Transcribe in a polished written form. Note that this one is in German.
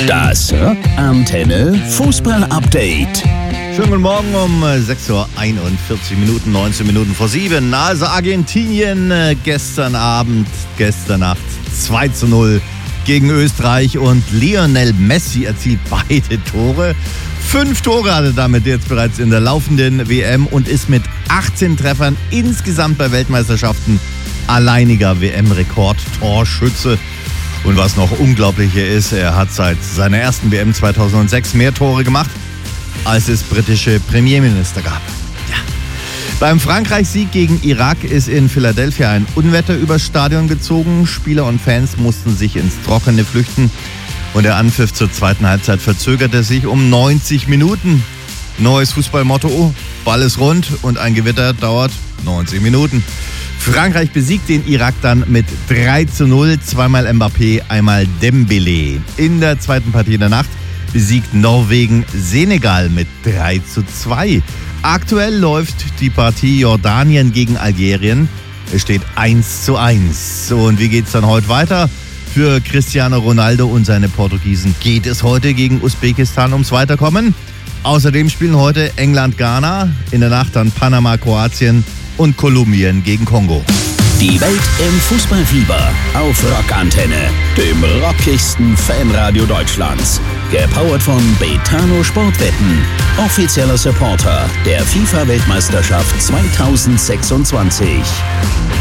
Das Rockantenne Fußball-Update. Schönen guten Morgen um 6:41 Uhr, 19 Minuten vor 7. Also Argentinien gestern Nacht 2:0 gegen Österreich und Lionel Messi erzielt beide Tore. 5 Tore hat er damit jetzt bereits in der laufenden WM und ist mit 18 Treffern insgesamt bei Weltmeisterschaften alleiniger WM-Rekord-Torschütze. Und was noch unglaublicher ist, er hat seit seiner ersten WM 2006 mehr Tore gemacht, als es britische Premierminister gab. Ja. Beim Frankreich-Sieg gegen Irak ist in Philadelphia ein Unwetter übers Stadion gezogen. Spieler und Fans mussten sich ins Trockene flüchten und der Anpfiff zur zweiten Halbzeit verzögerte sich um 90 Minuten. Neues Fußballmotto: Ball ist rund und ein Gewitter dauert 90 Minuten. Frankreich besiegt den Irak dann mit 3:0, zweimal Mbappé, einmal Dembélé. In der zweiten Partie der Nacht besiegt Norwegen Senegal mit 3:2. Aktuell läuft die Partie Jordanien gegen Algerien. Es steht 1:1. Und wie geht's dann heute weiter? Für Cristiano Ronaldo und seine Portugiesen geht es heute gegen Usbekistan ums Weiterkommen. Außerdem spielen heute England-Ghana, in der Nacht dann Panama-Kroatien und Kolumbien gegen Kongo. Die Welt im Fußballfieber auf Rockantenne, dem rockigsten Fanradio Deutschlands. Gepowert von Betano Sportwetten, offizieller Supporter der FIFA-Weltmeisterschaft 2026.